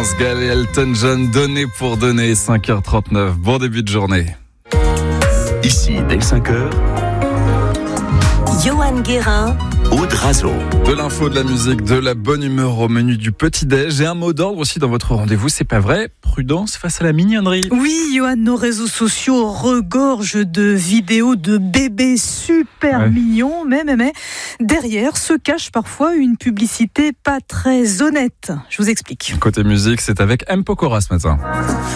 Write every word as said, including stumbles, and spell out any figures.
France Gall et Elton John, donné pour donner, cinq heures trente-neuf. Bon début de journée. Ici, dès cinq heures, Johan Guérin, Aude Razo. De l'info, de la musique, de la bonne humeur au menu du petit-déj. Et un mot d'ordre aussi dans votre rendez-vous, c'est pas vrai? Prudence face à la mignonnerie. Oui, Johan, nos réseaux sociaux regorgent de vidéos de bébés super Ouais. mignons, mais, mais, mais derrière se cache parfois une publicité pas très honnête. Je vous explique. Côté musique, c'est avec M. Pokora ce matin.